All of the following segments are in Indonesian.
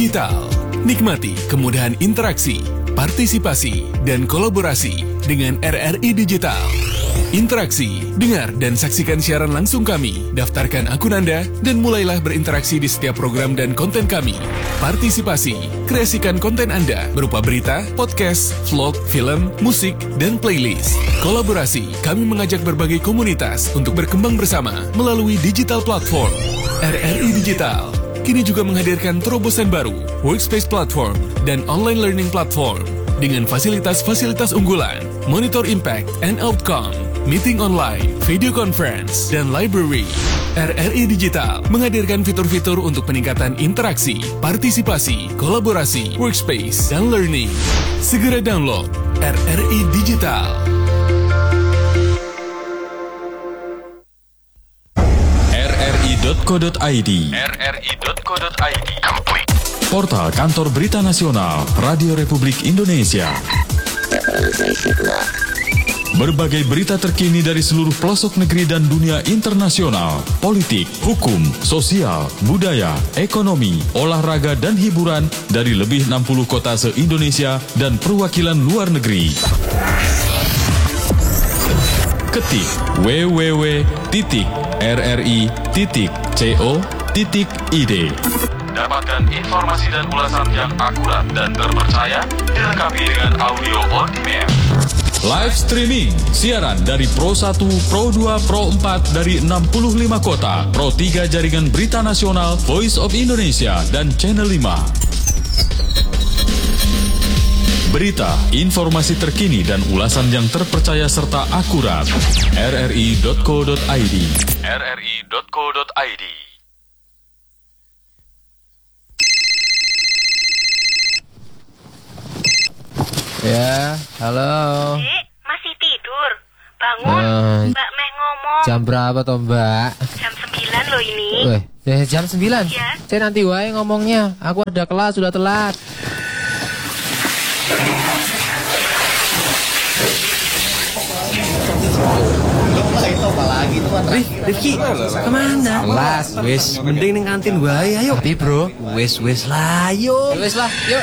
Digital. Nikmati kemudahan interaksi, partisipasi, dan kolaborasi dengan RRI Digital. Interaksi, dengar dan saksikan siaran langsung kami, daftarkan akun Anda, dan mulailah berinteraksi di setiap program dan konten kami. Partisipasi, kreasikan konten Anda berupa berita, podcast, vlog, film, musik, dan playlist. Kolaborasi, kami mengajak berbagai komunitas untuk berkembang bersama melalui digital platform. RRI Digital kini juga menghadirkan terobosan baru, workspace platform, dan online learning platform dengan fasilitas-fasilitas unggulan, monitor impact and outcome, meeting online, video conference, dan library. RRI Digital menghadirkan fitur-fitur untuk peningkatan interaksi, partisipasi, kolaborasi, workspace, dan learning. Segera download RRI Digital. rri.co.id Portal Kantor Berita Nasional Radio Republik Indonesia. Berbagai berita terkini dari seluruh pelosok negeri dan dunia internasional, politik, hukum, sosial, budaya, ekonomi, olahraga, dan hiburan dari lebih 60 kota se-Indonesia dan perwakilan luar negeri. Ketik www.rri.co.id. Dapatkan informasi dan ulasan yang akurat dan terpercaya, dilengkapi dengan audio on demand. Live streaming, siaran dari Pro 1, Pro 2, Pro 4 dari 65 kota, Pro 3 Jaringan Berita Nasional, Voice of Indonesia, dan Channel 5. Berita, informasi terkini dan ulasan yang terpercaya serta akurat. rri.co.id rri.co.id. Ya, halo. Dek, masih tidur? Bangun, Mbak Meh ngomong. Jam berapa toh, Mbak? Jam 9 loh ini. Jam 9? Ya. Saya nanti wae ngomongnya. Aku ada kelas, sudah telat. Rifki, kemana? Kelas, wis. Mending ning kantin wae, ayo. Tapi bro, Wis lah, ayo. wis lah, yuk.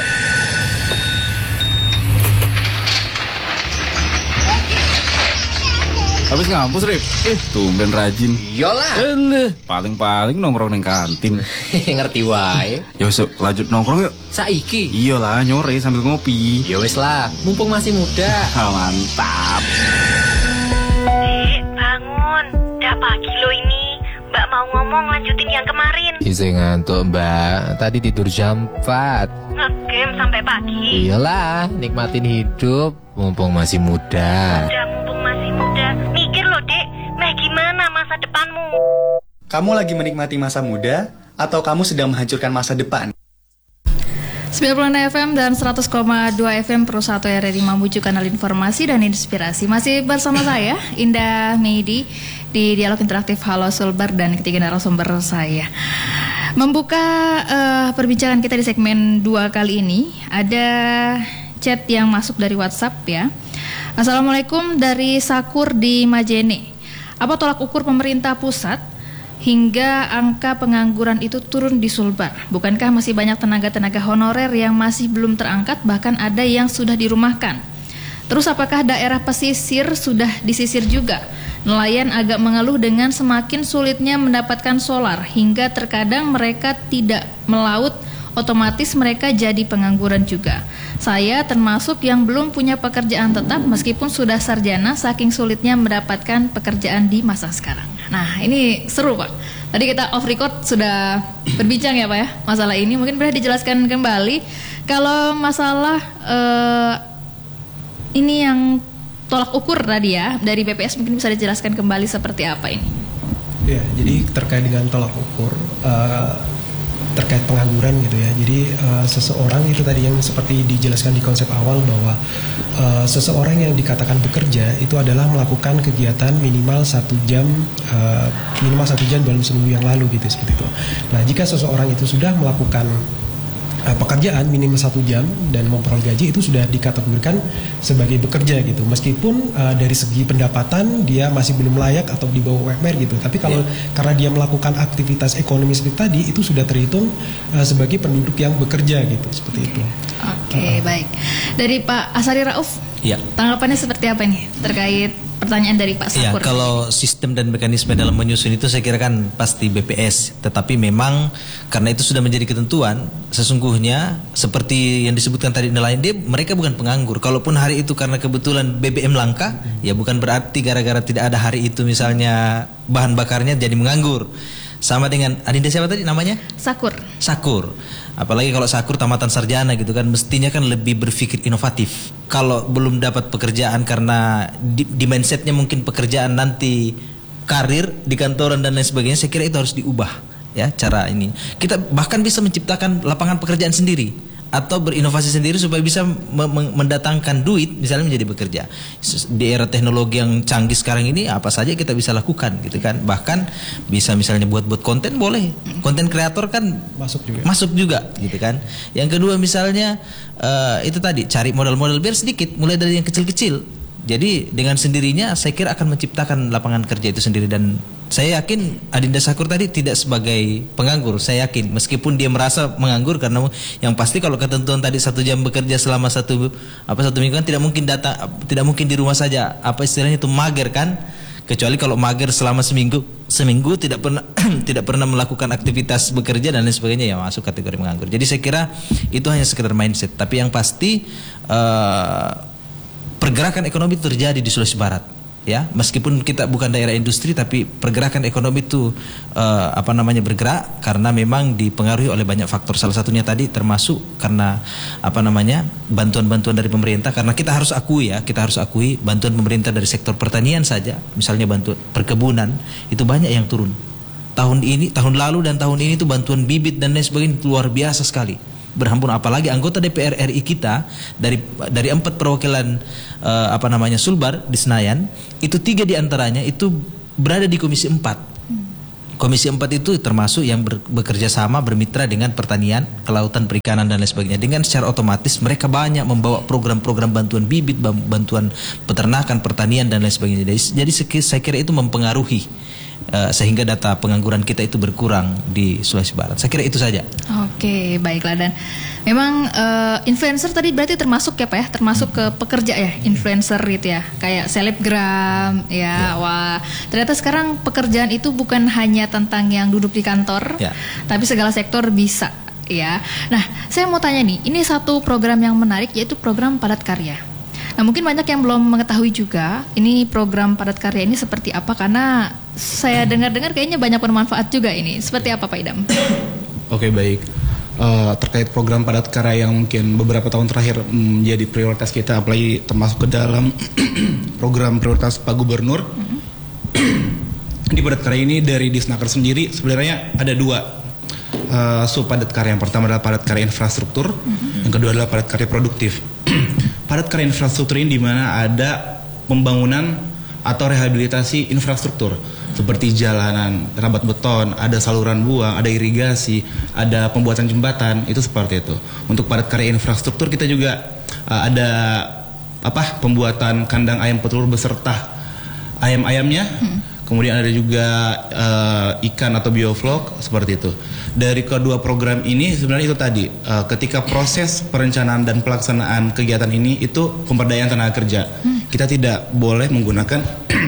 Habis ngampus, Rif? Tumben rajin. Yolah. Paling-paling nongkrong ning kantin. Ngerti wae. Ya wis, lanjut nongkrong yuk. Saiki. Iyalah, nyore sambil ngopi. Ya wis lah, mumpung masih muda. Mantap. Dek, bangun. Udah pagi loh ini. Mbak mau ngomong lanjutin yang kemarin. Isi ngantuk, Mbak. Tadi tidur jam 4. Ngegame sampai pagi. Iyalah, nikmatin hidup mumpung masih muda. Udah mumpung masih muda. Mikir loh, Dek. Meh gimana masa depanmu? Kamu lagi menikmati masa muda atau kamu sedang menghancurkan masa depan? 96 FM dan 100,2 FM Pro 1 RRI Mamuju, kanal informasi dan inspirasi. Masih bersama saya, Indah Meidi, di Dialog Interaktif Halo Sulbar, dan ketiga narasumber saya. Membuka perbincangan kita di segmen 2 kali ini, ada chat yang masuk dari WhatsApp ya. Assalamualaikum dari Sakur di Majene. Apa tolak ukur pemerintah pusat hingga angka pengangguran itu turun di Sulbar? Bukankah masih banyak tenaga-tenaga honorer yang masih belum terangkat, bahkan ada yang sudah dirumahkan? Terus apakah daerah pesisir sudah disisir juga? Nelayan agak mengeluh dengan semakin sulitnya mendapatkan solar, hingga terkadang mereka tidak melaut, otomatis mereka jadi pengangguran juga. Saya termasuk yang belum punya pekerjaan tetap meskipun sudah sarjana, saking sulitnya mendapatkan pekerjaan di masa sekarang. Nah, ini seru, Pak. Tadi kita off record sudah berbincang ya, Pak ya, masalah ini. Mungkin boleh dijelaskan kembali kalau masalah ini yang tolak ukur tadi ya dari BPS, mungkin bisa dijelaskan kembali seperti apa ini? Ya, jadi terkait dengan tolak ukur terkait pengangguran gitu ya. Jadi seseorang itu tadi yang seperti dijelaskan di konsep awal bahwa seseorang yang dikatakan bekerja itu adalah melakukan kegiatan minimal 1 jam dalam seminggu yang lalu gitu, seperti itu. Nah, jika seseorang itu sudah melakukan pekerjaan minimal 1 jam dan memperoleh gaji itu sudah dikategorikan sebagai bekerja gitu. Meskipun dari segi pendapatan dia masih belum layak atau di bawah UMR gitu. Tapi kalau karena dia melakukan aktivitas ekonomi seperti tadi itu sudah terhitung sebagai penduduk yang bekerja gitu, seperti itu. Oke, baik. Dari Pak Asari Rauf, tanggapannya seperti apa nih terkait pertanyaan dari Pak Sakur? Ya, kalau sistem dan mekanisme dalam menyusun itu saya kira kan pasti BPS. Tetapi memang karena itu sudah menjadi ketentuan, sesungguhnya seperti yang disebutkan tadi nelayan, mereka bukan penganggur. Kalaupun hari itu karena kebetulan BBM langka, ya bukan berarti gara-gara tidak ada hari itu misalnya bahan bakarnya jadi menganggur. Sama dengan Adinda siapa tadi namanya? Sakur. Apalagi kalau Sakur tamatan sarjana gitu kan, mestinya kan lebih berpikir inovatif. Kalau belum dapat pekerjaan karena di mindsetnya mungkin pekerjaan nanti karir di kantoran dan lain sebagainya, saya kira itu harus diubah ya cara ini. Kita bahkan bisa menciptakan lapangan pekerjaan sendiri atau berinovasi sendiri supaya bisa mendatangkan duit misalnya menjadi bekerja. Di era teknologi yang canggih sekarang ini apa saja kita bisa lakukan gitu kan. Bahkan bisa misalnya buat konten boleh. Konten kreator kan masuk juga gitu kan. Yang kedua misalnya itu tadi cari modal-modal biar sedikit mulai dari yang kecil-kecil. Jadi dengan sendirinya saya kira akan menciptakan lapangan kerja itu sendiri. Dan saya yakin Adinda Sakur tadi tidak sebagai penganggur. Saya yakin meskipun dia merasa menganggur karena yang pasti kalau ketentuan tadi 1 jam bekerja selama satu minggu kan tidak mungkin di rumah saja. Apa istilahnya itu mager kan? Kecuali kalau mager selama seminggu tidak pernah melakukan aktivitas bekerja dan lain sebagainya, ya masuk kategori menganggur. Jadi saya kira itu hanya sekedar mindset. Tapi yang pasti pergerakan ekonomi itu terjadi di Sulawesi Barat, ya. Meskipun kita bukan daerah industri, tapi pergerakan ekonomi itu bergerak karena memang dipengaruhi oleh banyak faktor. Salah satunya tadi termasuk karena bantuan-bantuan dari pemerintah. Karena kita harus akui bantuan pemerintah dari sektor pertanian saja, misalnya bantuan perkebunan itu banyak yang turun. Tahun lalu dan tahun ini itu bantuan bibit dan lain sebagainya luar biasa sekali. Berhampun, apalagi anggota DPR RI kita dari 4 perwakilan Sulbar di Senayan itu 3 diantaranya itu berada di Komisi 4. Komisi 4 itu termasuk yang bekerja sama bermitra dengan pertanian, kelautan, perikanan dan lain sebagainya. Dengan secara otomatis mereka banyak membawa program-program bantuan bibit, bantuan peternakan, pertanian dan lain sebagainya. Jadi saya kira itu mempengaruhi sehingga data pengangguran kita itu berkurang di Sulawesi Barat. Saya kira itu saja. Oke, baiklah. Dan memang influencer tadi berarti termasuk ya Pak ya, termasuk ke pekerja ya, influencer gitu ya, kayak selebgram ya. Wah, ternyata sekarang pekerjaan itu bukan hanya tentang yang duduk di kantor, tapi segala sektor bisa ya. Nah, saya mau tanya nih, ini satu program yang menarik yaitu program padat karya. Nah, mungkin banyak yang belum mengetahui juga ini program padat karya ini seperti apa, karena saya dengar-dengar kayaknya banyak bermanfaat juga ini. Seperti apa Pak Idam? Oke, baik. Terkait program padat karya yang mungkin beberapa tahun terakhir menjadi prioritas kita, apalagi termasuk ke dalam program prioritas Pak Gubernur. Di padat karya ini dari Disnaker sendiri sebenarnya ada 2 sub padat karya. Yang pertama adalah padat karya infrastruktur, yang kedua adalah padat karya produktif. Padat karya infrastruktur ini di mana ada pembangunan atau rehabilitasi infrastruktur seperti jalanan, rabat beton, ada saluran buang, ada irigasi, ada pembuatan jembatan, itu seperti itu. Untuk padat karya infrastruktur kita juga ada pembuatan kandang ayam petelur beserta ayam-ayamnya. Kemudian ada juga ikan atau bioflok seperti itu. Dari kedua program ini sebenarnya itu tadi ketika proses perencanaan dan pelaksanaan kegiatan ini itu pemberdayaan tenaga kerja. Kita tidak boleh menggunakan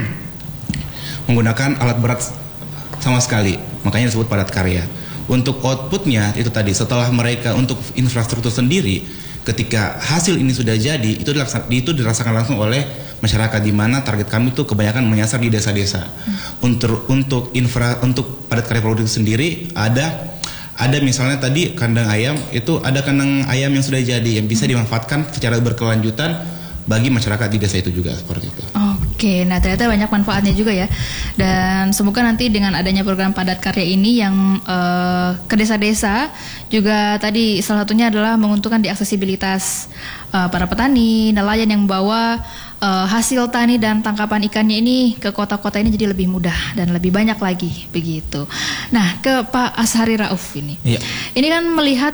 alat berat sama sekali. Makanya disebut padat karya. Untuk outputnya itu tadi setelah mereka untuk infrastruktur sendiri, ketika hasil ini sudah jadi itu dirasakan langsung oleh masyarakat, di mana target kami itu kebanyakan menyasar di desa-desa. Untuk padat karya produktif sendiri ada misalnya tadi kandang ayam, itu ada kandang ayam yang sudah jadi yang bisa dimanfaatkan secara berkelanjutan bagi masyarakat di desa itu juga, seperti itu. Oke, nah ternyata banyak manfaatnya juga ya. Dan semoga nanti dengan adanya program padat karya ini yang ke desa-desa juga tadi salah satunya adalah menguntungkan di aksesibilitas para petani, nelayan yang membawa hasil tani dan tangkapan ikannya ini ke kota-kota ini jadi lebih mudah dan lebih banyak lagi begitu. Nah, ke Pak Ashari Rauf ini. Iya. Ini kan melihat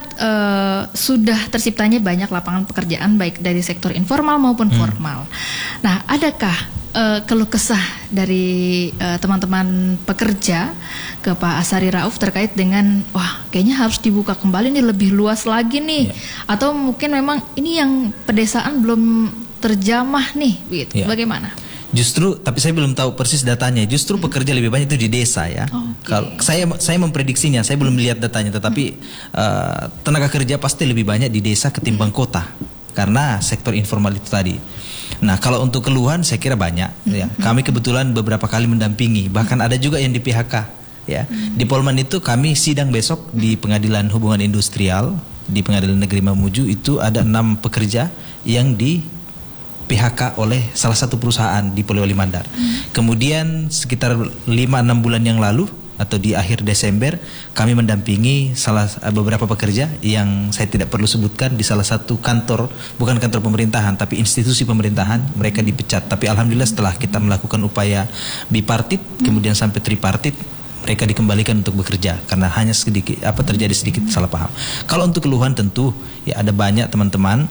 sudah terciptanya banyak lapangan pekerjaan baik dari sektor informal maupun formal. Nah, adakah keluh kesah dari teman-teman pekerja ke Pak Ashari Rauf terkait dengan wah kayaknya harus dibuka kembali nih lebih luas lagi nih, atau mungkin memang ini yang pedesaan belum terjamah nih gitu. Bagaimana? Justru, tapi saya belum tahu persis datanya. Justru pekerja lebih banyak itu di desa ya. Kalau saya memprediksinya, saya belum lihat datanya, tetapi tenaga kerja pasti lebih banyak di desa ketimbang kota karena sektor informal itu tadi. Nah, kalau untuk keluhan saya kira banyak ya. Kami kebetulan beberapa kali mendampingi, bahkan ada juga yang di PHK ya. Di Polman itu kami sidang besok di Pengadilan Hubungan Industrial di Pengadilan Negeri Mamuju, itu ada 6 pekerja yang di PHK oleh salah satu perusahaan di Polewali Mandar. Kemudian sekitar 5-6 bulan yang lalu atau di akhir Desember kami mendampingi beberapa pekerja yang saya tidak perlu sebutkan di salah satu kantor, bukan kantor pemerintahan tapi institusi pemerintahan, mereka dipecat. Tapi alhamdulillah setelah kita melakukan upaya bipartit kemudian sampai tripartit, mereka dikembalikan untuk bekerja karena hanya terjadi sedikit salah paham. Kalau untuk keluhan tentu ya ada banyak teman-teman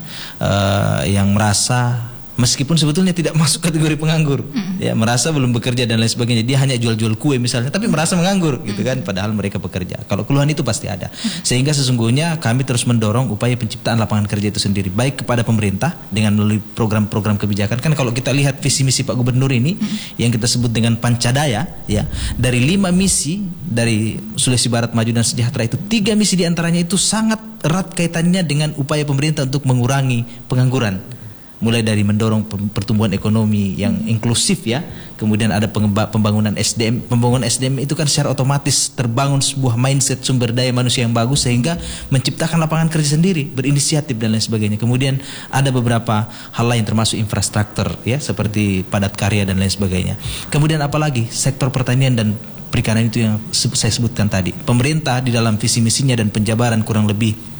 yang merasa meskipun sebetulnya tidak masuk kategori penganggur, ya merasa belum bekerja dan lain sebagainya. Dia hanya jual-jual kue misalnya, tapi merasa menganggur, gitu kan? Padahal mereka bekerja. Kalau keluhan itu pasti ada. Sehingga sesungguhnya kami terus mendorong upaya penciptaan lapangan kerja itu sendiri, baik kepada pemerintah dengan melalui program-program kebijakan. Kan kalau kita lihat visi misi Pak Gubernur ini, yang kita sebut dengan Pancadaya, ya dari 5 misi dari Sulawesi Barat Maju dan Sejahtera itu, 3 misi diantaranya itu sangat erat kaitannya dengan upaya pemerintah untuk mengurangi pengangguran. Mulai dari mendorong pertumbuhan ekonomi yang inklusif ya, kemudian ada pembangunan SDM. Pembangunan SDM itu kan secara otomatis terbangun sebuah mindset sumber daya manusia yang bagus sehingga menciptakan lapangan kerja sendiri, berinisiatif dan lain sebagainya. Kemudian ada beberapa hal lain termasuk infrastruktur ya, seperti padat karya dan lain sebagainya. Kemudian apalagi sektor pertanian dan perikanan itu yang saya sebutkan tadi. Pemerintah di dalam visi misinya dan penjabaran kurang lebih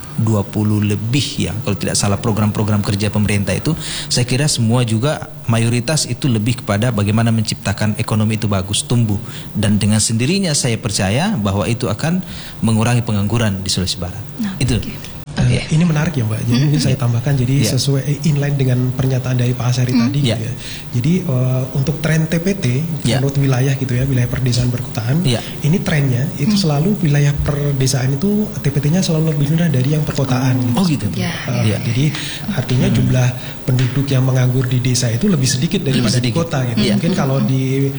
20 lebih ya, kalau tidak salah program-program kerja pemerintah itu, saya kira semua juga mayoritas itu lebih kepada bagaimana menciptakan ekonomi itu bagus, tumbuh, dan dengan sendirinya saya percaya bahwa itu akan mengurangi pengangguran di Sulawesi Barat. Itu. Ini menarik ya Mbak, jadi mungkin saya tambahkan, jadi sesuai inline dengan pernyataan dari Pak Ashari tadi gitu ya. Jadi untuk tren TPT menurut wilayah gitu ya, wilayah perdesaan perkotaan, ini trennya itu selalu wilayah perdesaan itu TPT-nya selalu lebih rendah dari yang perkotaan gitu. Oh gitu. Jadi artinya jumlah penduduk yang menganggur di desa itu lebih sedikit daripada di kota gitu. Mungkin kalau di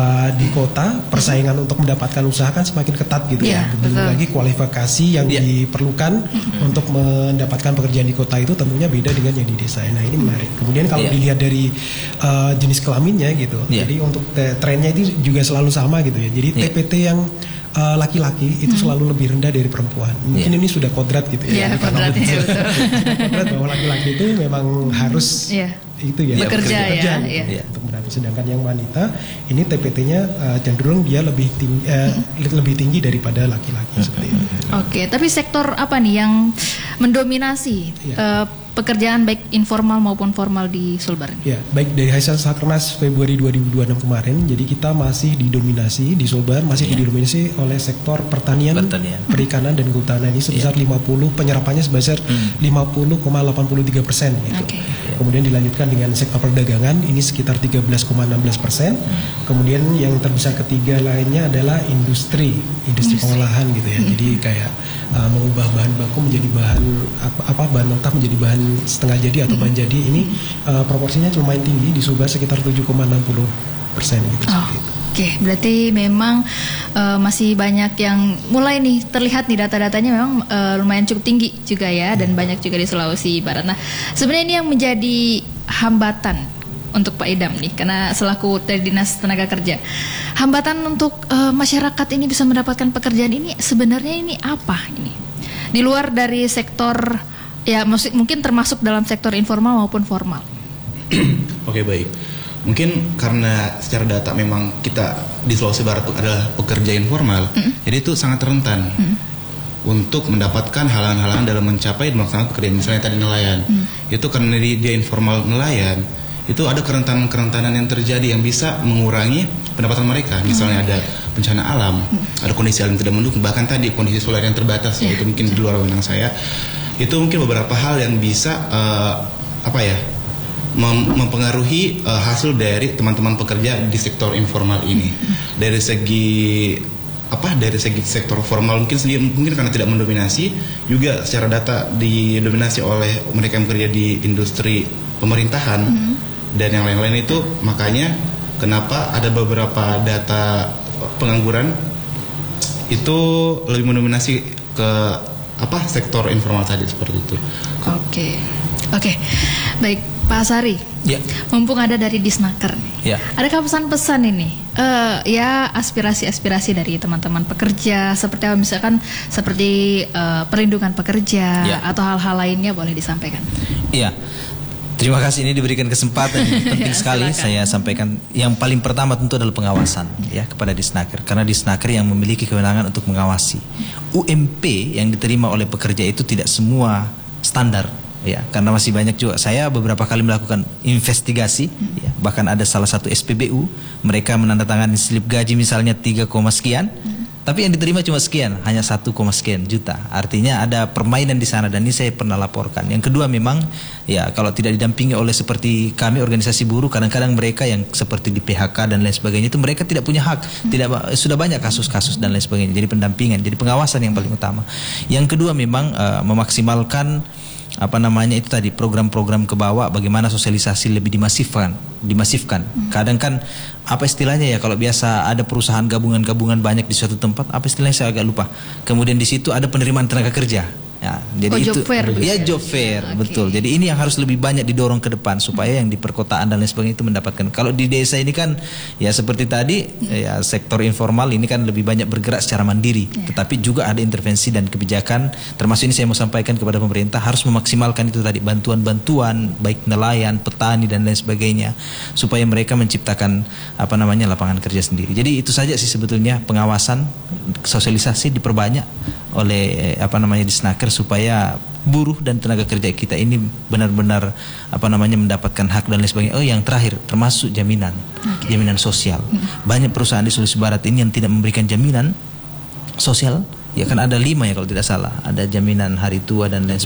kota persaingan untuk mendapatkan usaha kan semakin ketat gitu ya. Belum lagi kualifikasi yang diperlukan untuk mendapatkan pekerjaan di kota itu tentunya beda dengan yang di desa. Nah ini menarik. Kemudian kalau dilihat dari jenis kelaminnya gitu, jadi untuk trennya itu juga selalu sama gitu ya. Jadi TPT yang laki-laki itu selalu lebih rendah dari perempuan. Mungkin ini sudah kodrat gitu ya. Kodrat bahwa laki-laki itu memang harus itu ya bekerja ya, untuk mendapat. Sedangkan yang wanita ini TPT-nya cenderung dia lebih tinggi daripada laki-laki seperti itu. Oke, tapi sektor apa nih yang mendominasi pekerjaan baik informal maupun formal di Sulbar? Ya, baik dari hasil Sakernas Februari 2026 kemarin, jadi kita masih didominasi di Sulbar didominasi oleh sektor pertanian, perikanan dan kehutanan ini sebesar 50, penyerapannya sebesar 50,83% gitu. Kemudian dilanjutkan dengan sektor perdagangan ini sekitar 13,16%. Kemudian yang terbesar ketiga lainnya adalah industri pengolahan gitu ya. Jadi kayak mengubah bahan baku menjadi bahan mentah menjadi bahan setengah jadi atau bahan jadi, ini proporsinya lumayan tinggi di Sulbar sekitar 7,60% gitu. Oke, berarti memang masih banyak yang mulai nih terlihat nih data-datanya memang lumayan cukup tinggi juga ya, dan banyak juga di Sulawesi Barat. Nah, sebenarnya ini yang menjadi hambatan untuk Pak Idam nih, karena selaku dari Dinas Tenaga Kerja, hambatan untuk masyarakat ini bisa mendapatkan pekerjaan ini sebenarnya ini apa ini? Di luar dari sektor ya mungkin termasuk dalam sektor informal maupun formal. Oke, baik. Mungkin karena secara data memang kita di Sulawesi Barat itu adalah pekerja informal, jadi itu sangat rentan untuk mendapatkan halangan-halangan dalam mencapai dan melaksanakan pekerjaan. Misalnya tadi nelayan, itu karena dia informal nelayan, itu ada kerentanan yang terjadi yang bisa mengurangi pendapatan mereka. Misalnya ada bencana alam, ada kondisi alam tidak mendukung, bahkan tadi kondisi solar yang terbatas, itu mungkin di luar wewenang saya. Itu mungkin beberapa hal yang bisa mempengaruhi hasil dari teman-teman pekerja di sektor informal ini. Dari segi sektor formal mungkin karena tidak mendominasi, juga secara data didominasi oleh mereka yang bekerja di industri pemerintahan dan yang lain-lain itu, makanya kenapa ada beberapa data pengangguran itu lebih mendominasi ke sektor informal tadi seperti itu. Oke. Baik, Pak Asari. Ya. Mumpung ada dari Disnaker nih. Ya. Adakah pesan-pesan ini? Aspirasi-aspirasi dari teman-teman pekerja seperti apa, misalkan seperti perlindungan pekerja atau hal-hal lainnya, boleh disampaikan. Iya. Terima kasih, ini diberikan kesempatan penting sekali. Saya sampaikan yang paling pertama tentu adalah pengawasan kepada Disnaker, karena Disnaker yang memiliki kewenangan untuk mengawasi. UMP yang diterima oleh pekerja itu tidak semua standar, karena masih banyak juga. Saya beberapa kali melakukan investigasi, bahkan ada salah satu SPBU, mereka menandatangani slip gaji misalnya 3, sekian. Tapi yang diterima cuma sekian, hanya 1, sekian juta. Artinya ada permainan di sana, dan ini saya pernah laporkan. Yang kedua, memang kalau tidak didampingi oleh seperti kami organisasi buruh, kadang-kadang mereka yang seperti di PHK dan lain sebagainya itu mereka tidak punya hak. Sudah banyak kasus-kasus dan lain sebagainya. Jadi pendampingan, jadi pengawasan yang paling utama. Yang kedua, memang memaksimalkan itu tadi program-program ke bawah, bagaimana sosialisasi lebih dimasifkan. Kadang kan apa istilahnya kalau biasa ada perusahaan gabungan banyak di suatu tempat, apa istilahnya saya agak lupa. Kemudian di situ ada penerimaan tenaga kerja. Jadi itu job fair. Job fair, betul. Jadi ini yang harus lebih banyak didorong ke depan supaya yang di perkotaan dan lain sebagainya itu mendapatkan. Kalau di desa ini kan seperti tadi sektor informal ini kan lebih banyak bergerak secara mandiri, tetapi juga ada intervensi dan kebijakan. Termasuk ini saya mau sampaikan kepada pemerintah, harus memaksimalkan itu tadi, bantuan-bantuan baik nelayan, petani dan lain sebagainya, supaya mereka menciptakan lapangan kerja sendiri. Jadi itu saja sih sebetulnya, pengawasan, sosialisasi diperbanyak oleh Disnaker supaya buruh dan tenaga kerja kita ini benar-benar mendapatkan hak dan lain sebagainya. Yang terakhir termasuk jaminan sosial. Banyak perusahaan di Sulawesi Barat ini yang tidak memberikan jaminan sosial. Kan ada 5 kalau tidak salah. Ada jaminan hari tua dan lain